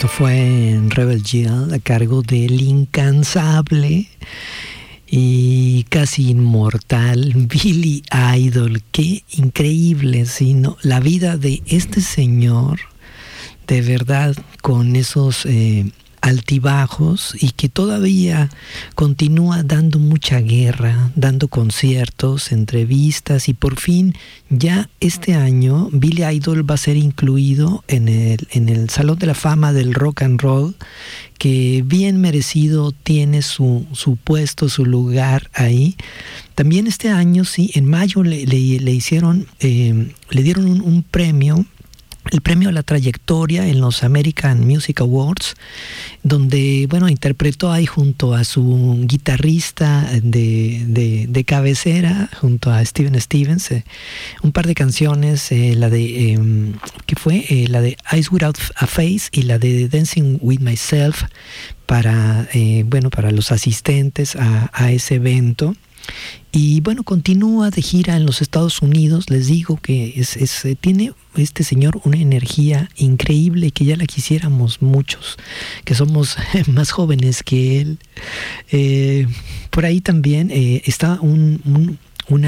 Esto fue en Rebel Yell a cargo del incansable y casi inmortal Billy Idol. Qué increíble, ¿sí? ¿No? La vida de este señor, de verdad, con esos altibajos, y que todavía continúa dando mucha guerra, dando conciertos, entrevistas, y por fin ya este año Billy Idol va a ser incluido en el Salón de la Fama del Rock and Roll, que bien merecido tiene su puesto, su lugar ahí. También este año, sí, en mayo le hicieron, le dieron un premio, el premio a la trayectoria en los American Music Awards, donde, bueno, interpretó ahí junto a su guitarrista de cabecera, junto a Steven Stevens, un par de canciones, la de, ¿qué fue? La de Eyes Without a Face y la de Dancing With Myself para, bueno, para los asistentes a ese evento. Y bueno, continúa de gira en los Estados Unidos. Les digo que tiene este señor una energía increíble, que ya la quisiéramos muchos, que somos más jóvenes que él. Por ahí también está ¿cómo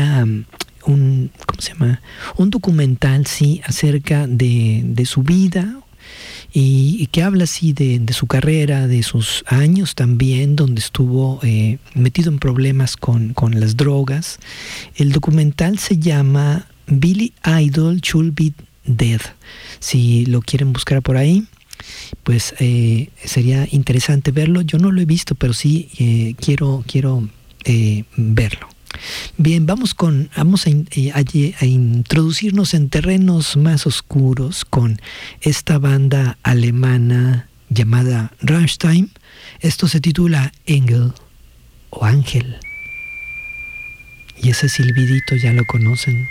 se llama? Un documental, sí, acerca de su vida, y que habla así de su carrera, de sus años también, donde estuvo metido en problemas con las drogas. El documental se llama Billy Idol Should Be Dead. Si lo quieren buscar por ahí, pues sería interesante verlo. Yo no lo he visto, pero sí quiero verlo. Bien, vamos a introducirnos en terrenos más oscuros con esta banda alemana llamada Rammstein. Esto se titula Engel o Ángel, y ese silbidito ya lo conocen.